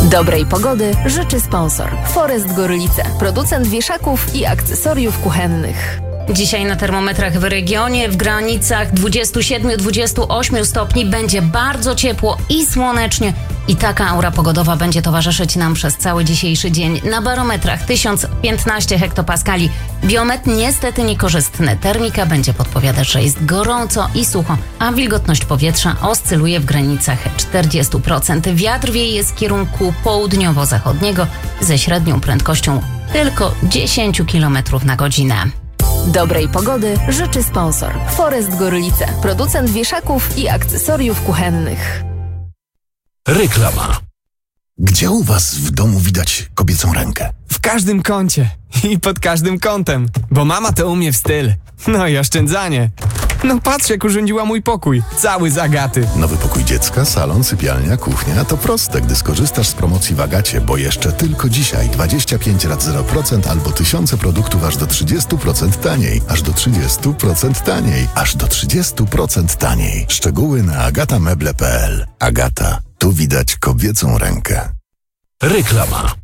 Dobrej pogody życzy sponsor Forest Gorlice, producent wieszaków i akcesoriów kuchennych. Dzisiaj na termometrach w regionie w granicach 27-28 stopni będzie bardzo ciepło i słonecznie. I taka aura pogodowa będzie towarzyszyć nam przez cały dzisiejszy dzień. Na barometrach 1015 hektopaskali. Biometr niestety niekorzystny. Termika będzie podpowiadać, że jest gorąco i sucho, a wilgotność powietrza oscyluje w granicach 40%. Wiatr wieje z kierunku południowo-zachodniego ze średnią prędkością tylko 10 km na godzinę. Dobrej pogody życzy sponsor Forest Gorlice, producent wieszaków i akcesoriów kuchennych. Reklama. Gdzie u was w domu widać kobiecą rękę? W każdym kącie i pod każdym kątem, bo mama to umie w styl. No i oszczędzanie. No patrz, jak urządziła mój pokój, cały z Agaty. Nowy pokój dziecka, salon, sypialnia, kuchnia to proste, gdy skorzystasz z promocji w Agacie, bo jeszcze tylko dzisiaj 25 rat 0% albo tysiące produktów aż do 30% taniej. Aż do 30% taniej. Aż do 30% taniej. Szczegóły na agatameble.pl. Agata. Tu widać kobiecą rękę. Reklama.